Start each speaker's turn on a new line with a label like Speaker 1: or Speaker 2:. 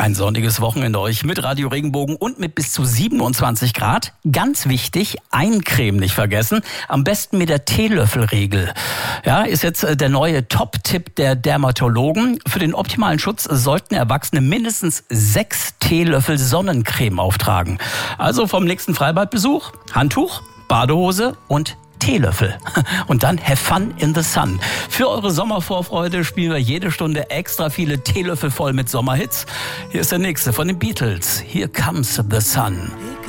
Speaker 1: Ein sonniges Wochenende euch mit Radio Regenbogen und mit bis zu 27 Grad. Ganz wichtig, Eincremen nicht vergessen. Am besten mit der Teelöffelregel. Ja, ist jetzt der neue Top-Tipp der Dermatologen. Für den optimalen Schutz sollten Erwachsene mindestens 6 Teelöffel Sonnencreme auftragen. Also vom nächsten Freibadbesuch, Handtuch, Badehose und Teelöffel. Und dann have fun in the sun. Für eure Sommervorfreude spielen wir jede Stunde extra viele Teelöffel voll mit Sommerhits. Hier ist der nächste von den Beatles. Here comes the sun.